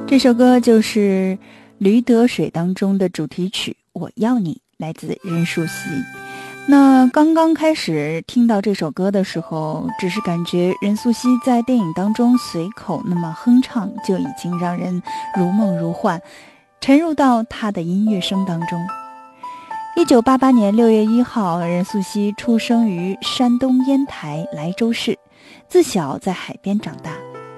这首歌就是《驴得水》当中的主题曲《我要你》，来自任素汐。那刚刚开始听到这首歌的时候，只是感觉任素汐在电影当中随口那么哼唱，就已经让人如梦如幻，沉入到她的音乐声当中。1988年6月1号，任素汐出生于山东烟台莱州市，自小在海边长大。